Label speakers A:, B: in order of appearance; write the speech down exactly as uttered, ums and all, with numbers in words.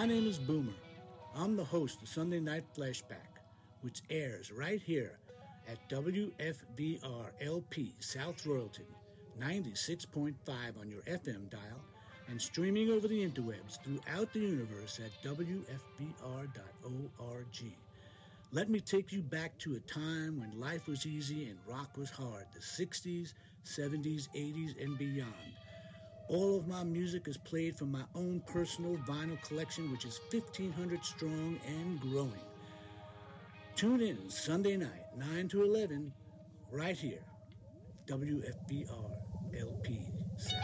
A: My name is Boomer. I'm the host of Sunday Night Flashback, which airs right here at W F B R L P South Royalton, ninety-six point five on your F M dial, and streaming over the interwebs throughout the universe at W F B R dot org. Let me take you back to a time when life was easy and rock was hard, the sixties, seventies, eighties, and beyond. All of my music is played from my own personal vinyl collection, which is fifteen hundred strong and growing. Tune in Sunday night, nine to eleven, right here, W F B R L P South.